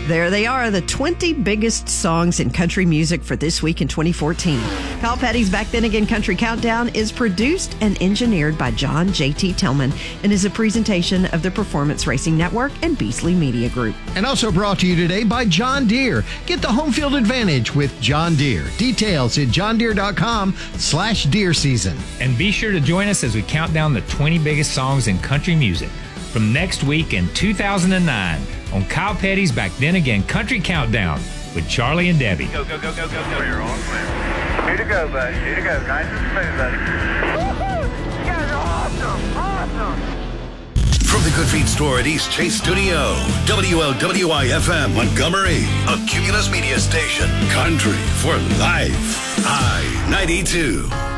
There they are, the 20 biggest songs in country music for this week in 2014. Kyle Petty's Back Then Again Country Countdown is produced and engineered by John J.T. Tillman and is a presentation of the Performance Racing Network and Beasley Media Group. And also brought to you today by John Deere. Get the home field advantage with John Deere. Details at johndeere.com/deer season. And be sure to join us as we count down the 20 biggest songs in country music from next week in 2009 on Kyle Petty's Back Then Again Country Countdown with Charlie and Debbie. Go, go, go, go, go, go. Clear, all clear. Here to go, buddy. Here to go. Nice and smooth, buddy. Woo-hoo! You guys are awesome. Awesome. From the Good Feet store at East Chase Studio, WLWI-FM Montgomery, a Cumulus Media station. Country for life. I-92.